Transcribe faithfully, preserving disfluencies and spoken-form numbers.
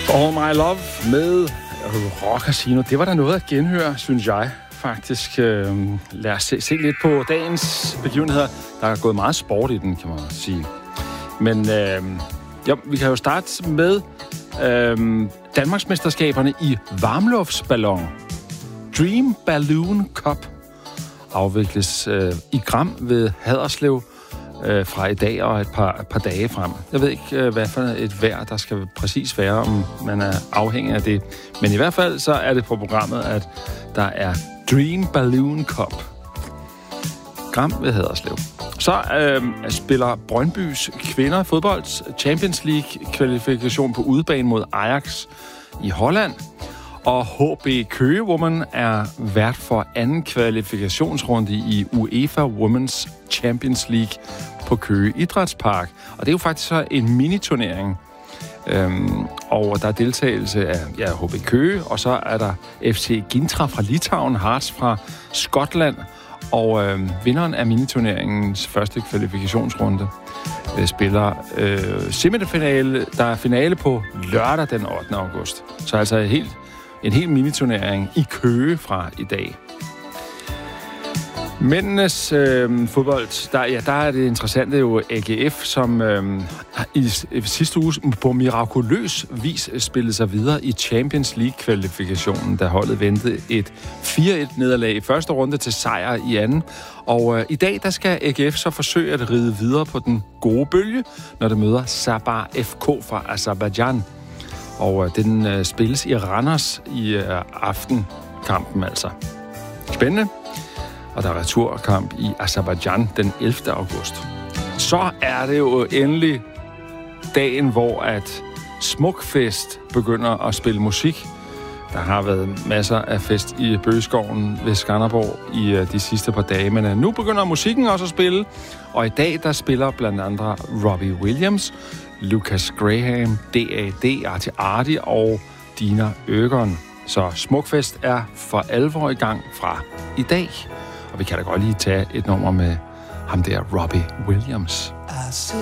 All My Love med Rock Casino. Det var da noget at genhøre, synes jeg faktisk. Øh, lad os se, se lidt på dagens begivenheder. Der er gået meget sport i den, kan man sige. Men øh, ja, vi kan jo starte med øh, Danmarksmesterskaberne i varmluftsballon. Dream Balloon Cup afvikles øh, i Gram ved Haderslev øh, fra i dag og et par, et par dage frem. Jeg ved ikke, øh, hvad for et vejr, der skal præcis være, om man er afhængig af det. Men i hvert fald så er det på programmet, at der er Dream Balloon Cup. Gram ved Haderslev. Så øh, spiller Brøndbys kvinder fodbold Champions League kvalifikation på udebane mod Ajax i Holland. Og H B Køge Women er vært for anden kvalifikationsrunde i UEFA Women's Champions League på Køge Idrætspark. Og det er jo faktisk så en miniturnering. Øhm, og der er deltagelse af ja, H B Køge, og så er der F C Gintra fra Litauen, Hearts fra Skotland, og øhm, vinderen af miniturneringens første kvalifikationsrunde øh, spiller øh, semifinale. Der er finale på lørdag den ottende august. Så altså helt en hel miniturnering i Køge fra i dag. Mændenes øh, fodbold, der, ja, der er det interessante jo A G F, som øh, i, i sidste uge på mirakuløs vis spillede sig videre i Champions League-kvalifikationen, da holdet ventede et fire et nederlag i første runde til sejr i anden. Og øh, i dag, der skal A G F så forsøge at ride videre på den gode bølge, når det møder Sabah F K fra Aserbajdsjan. Og øh, den øh, spilles i Randers i øh, aftenkampen altså. Spændende. Og der er returkamp i Aserbajdsjan den ellevte august. Så er det jo endelig dagen, hvor at Smukfest begynder at spille musik. Der har været masser af fest i Bøgeskoven ved Skanderborg i uh, de sidste par dage, men uh, nu begynder musikken også at spille. Og i dag, der spiller blandt andre Robbie Williams, Lucas Graham, D A D, Artie Artie og Dina Øgeren. Så Smukfest er for alvor i gang fra i dag. Og vi kan da godt lige tage et nummer med ham der, Robbie Williams.